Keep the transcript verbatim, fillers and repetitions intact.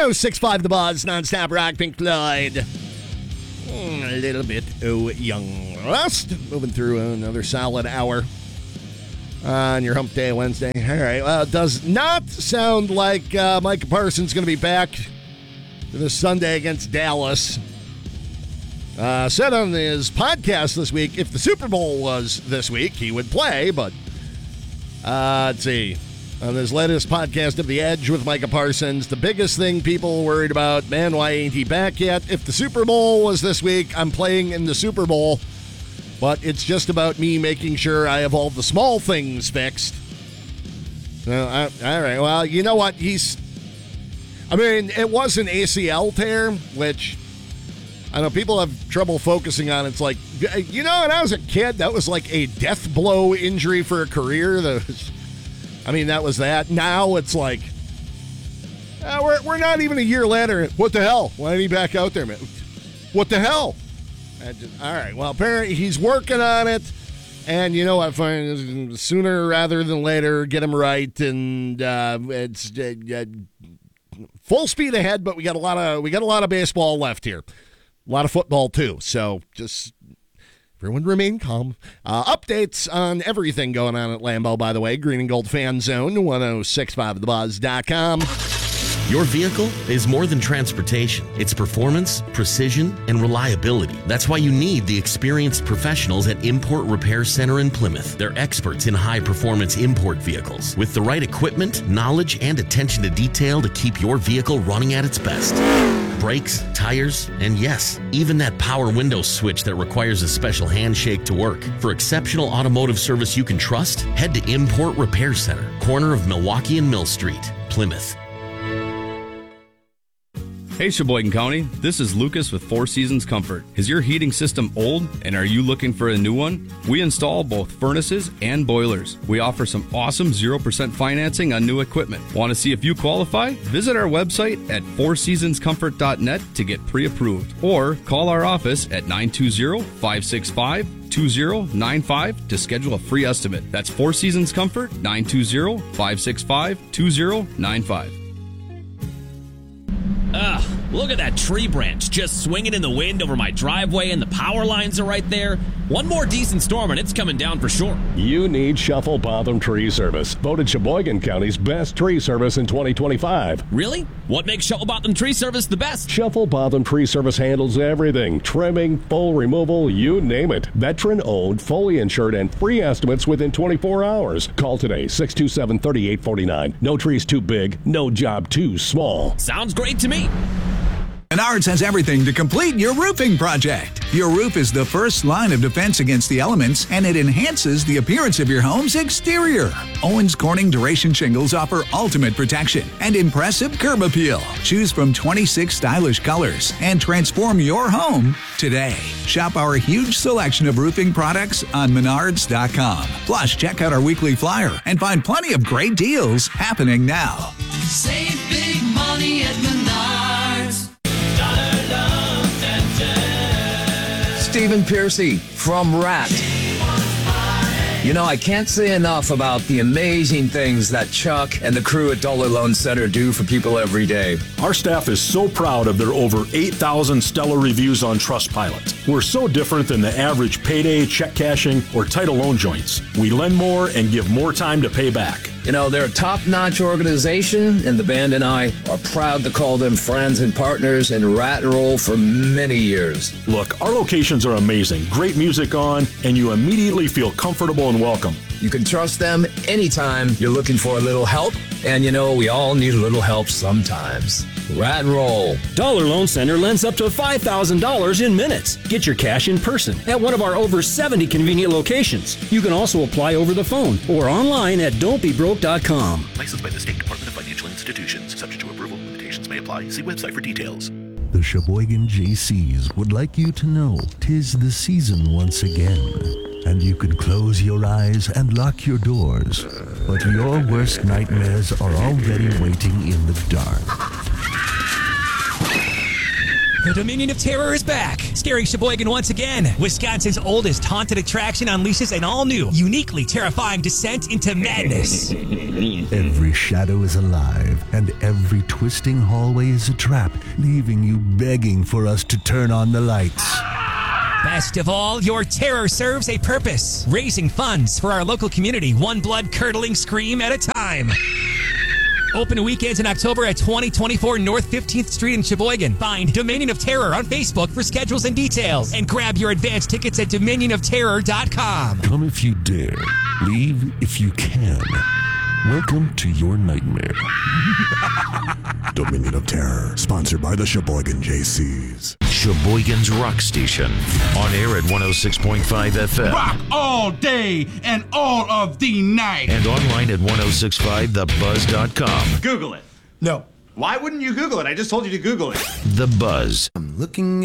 oh six point five The Buzz, non-stop rock, Pink Floyd. Mm, a little bit of Young Rust. Moving through another solid hour on your Hump Day Wednesday. All right. Well, it does not sound like uh, Micah Parsons going to be back for this Sunday against Dallas. Uh, said on his podcast this week, if the Super Bowl was this week, he would play, but uh, let's see. On his latest podcast of The Edge with Micah Parsons, the biggest thing people worried about, man, why ain't he back yet? If the Super Bowl was this week, I'm playing in the Super Bowl, but it's just about me making sure I have all the small things fixed. So, I, all right, well, you know what? He's, I mean, it was an A C L tear, which I know people have trouble focusing on. It's like, you know, when I was a kid, that was like a death blow injury for a career. That was, I mean, that was that. Now it's like, uh, we're we're not even a year later. What the hell? Why ain't he back out there, man? What the hell? Just, all right, well, apparently he's working on it. And you know what? Fine, sooner rather than later, get him right. And uh, it's uh, uh, full speed ahead, but we got a lot of we got a lot of baseball left here. A lot of football, too. So just everyone remain calm. Uh, updates on everything going on at Lambeau, by the way. Green and Gold Fan Zone, ten sixty-five the buzz dot com. Your vehicle is more than transportation. It's performance, precision, and reliability. That's why you need the experienced professionals at Import Repair Center in Plymouth. They're experts in high-performance import vehicles with the right equipment, knowledge, and attention to detail to keep your vehicle running at its best. Brakes, tires, and yes, even that power window switch that requires a special handshake to work. For exceptional automotive service you can trust, head to Import Repair Center, corner of Milwaukee and Mill Street, Plymouth. Hey Sheboygan County, this is Lucas with Four Seasons Comfort. Is your heating system old and are you looking for a new one? We install both furnaces and boilers. We offer some awesome zero percent financing on new equipment. Want to see if you qualify? Visit our website at four seasons comfort dot net to get pre-approved or call our office at nine two zero, five six five, two zero nine five to schedule a free estimate. That's Four Seasons Comfort, nine two zero, five six five, two zero nine five. Ugh, look at that tree branch just swinging in the wind over my driveway and the power lines are right there. One more decent storm and it's coming down for sure. You need Shuffle Botham Tree Service, voted Sheboygan County's best tree service in twenty twenty-five. Really? What makes Shuffle Botham Tree Service the best? Shuffle Botham Tree Service handles everything. Trimming, full removal, you name it. Veteran-owned, fully insured, and free estimates within twenty-four hours. Call today, six two seven, three eight four nine. No tree's too big, no job too small. Sounds great to me. Menards has everything to complete your roofing project. Your roof is the first line of defense against the elements, and it enhances the appearance of your home's exterior. Owens Corning Duration Shingles offer ultimate protection and impressive curb appeal. Choose from twenty-six stylish colors and transform your home today. Shop our huge selection of roofing products on menards dot com. Plus, check out our weekly flyer and find plenty of great deals happening now. Save big money at Menards. Stephen Piercy from Rat. You know, I can't say enough about the amazing things that Chuck and the crew at Dollar Loan Center do for people every day. Our staff is so proud of their over eight thousand stellar reviews on Trustpilot. We're so different than the average payday, check cashing, or title loan joints. We lend more and give more time to pay back. You know, they're a top-notch organization, and the band and I are proud to call them friends and partners in Rat and Roll for many years. Look, our locations are amazing. Great music on, and you immediately feel comfortable and welcome. You can trust them anytime you're looking for a little help, and you know, we all need a little help sometimes. Rat and Roll. Dollar Loan Center lends up to five thousand dollars in minutes. Get your cash in person at one of our over seventy convenient locations. You can also apply over the phone or online at don't be broke dot com. Licensed by the State Department of Financial Institutions. Subject to approval. Limitations may apply. See website for details. The Sheboygan J Cs would like you to know 'tis the season once again. And you can close your eyes and lock your doors, but your worst nightmares are already waiting in the dark. The Dominion of Terror is back, scaring Sheboygan once again. Wisconsin's oldest haunted attraction unleashes an all-new, uniquely terrifying descent into madness. Every shadow is alive, and every twisting hallway is a trap, leaving you begging for us to turn on the lights. Best of all, your terror serves a purpose, raising funds for our local community, one blood-curdling scream at a time. Open weekends in October at twenty twenty-four North fifteenth Street in Sheboygan. Find Dominion of Terror on Facebook for schedules and details. And grab your advance tickets at dominion of terror dot com. Come if you dare. Leave if you can. Welcome to your nightmare. Dominion of Terror, sponsored by the Sheboygan J Cs. Sheboygan's rock station. On air at one oh six point five F M. Rock all day and all of the night. And online at ten sixty-five the buzz dot com. Google it. No. Why wouldn't you Google it? I just told you to Google it. The Buzz. I'm looking